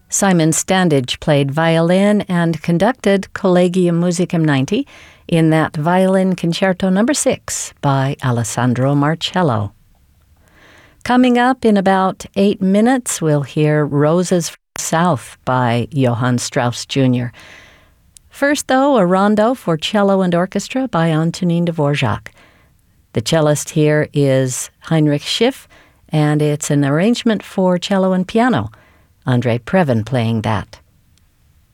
Simon Standage played violin and conducted Collegium Musicum 90 in that Violin Concerto No. 6 by Alessandro Marcello. Coming up in about 8 minutes, we'll hear Roses from the South by Johann Strauss Jr. First, though, a rondo for cello and orchestra by Antonin Dvorak. The cellist here is Heinrich Schiff, and it's an arrangement for cello and piano. Andrei Previn playing that.